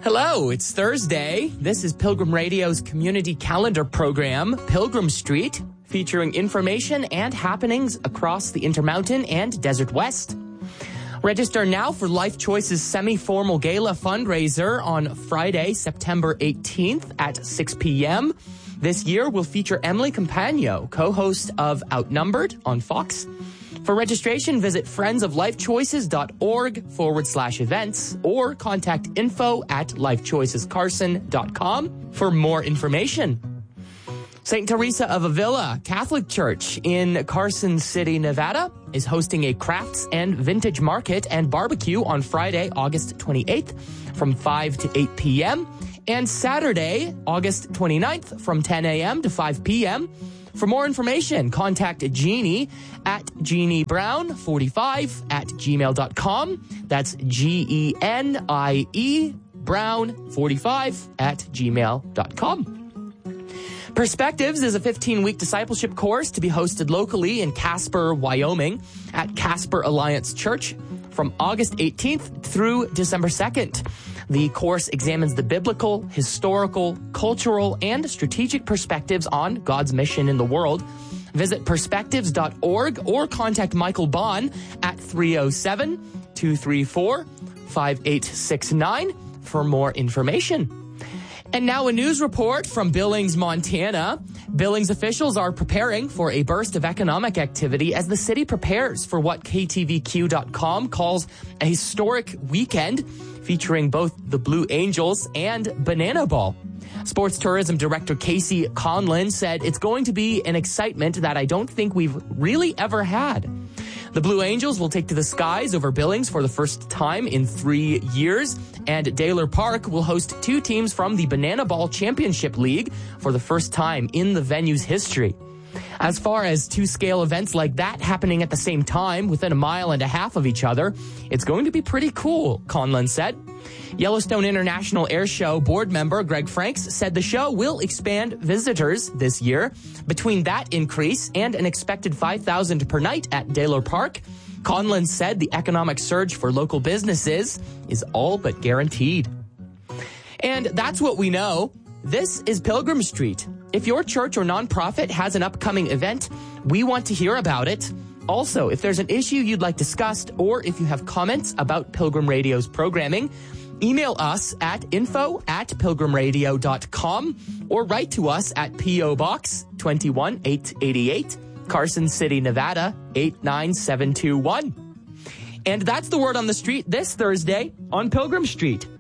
Hello, it's Thursday. This is Pilgrim Radio's community calendar program, Pilgrim Street, featuring information and happenings across the Intermountain and Desert West. Register now for Life Choice's semi-formal gala fundraiser on Friday, September 18th at 6 p.m. This year will feature Emily Campagno, co-host of Outnumbered on Fox. For registration, visit friendsoflifechoices.org/events or contact info@lifechoicescarson.com for more information. St. Teresa of Avila Catholic Church in Carson City, Nevada, is hosting a crafts and vintage market and barbecue on Friday, August 28th from 5 to 8 p.m. and Saturday, August 29th from 10 a.m. to 5 p.m. For more information, contact Jeannie at jeanniebrown45@gmail.com. That's GENIE Brown45@gmail.com. Perspectives is a 15-week discipleship course to be hosted locally in Casper, Wyoming at Casper Alliance Church from August 18th through December 2nd. The course examines the biblical, historical, cultural, and strategic perspectives on God's mission in the world. Visit perspectives.org or contact Michael Bond at 307-234-5869 for more information. And now a news report from Billings, Montana. Billings officials are preparing for a burst of economic activity as the city prepares for what KTVQ.com calls a historic weekend featuring both the Blue Angels and Banana Ball. Sports Tourism Director Casey Conlon said it's going to be an excitement that I don't think we've really ever had. The Blue Angels will take to the skies over Billings for the first time in 3 years, and Daler Park will host 2 teams from the Banana Ball Championship League for the first time in the venue's history. As far as 2 scale events like that happening at the same time within a mile and a half of each other, it's going to be pretty cool, Conlon said. Yellowstone International Air Show board member Greg Franks said the show will expand visitors this year. Between that increase and an expected 5,000 per night at Daler Park, Conlon said the economic surge for local businesses is all but guaranteed. And that's what we know. This is Pilgrim Street. If your church or nonprofit has an upcoming event, we want to hear about it. Also, if there's an issue you'd like discussed or if you have comments about Pilgrim Radio's programming, email us at info@pilgrimradio.com or write to us at P.O. Box 21888, Carson City, Nevada 89721. And that's the word on the street this Thursday on Pilgrim Street.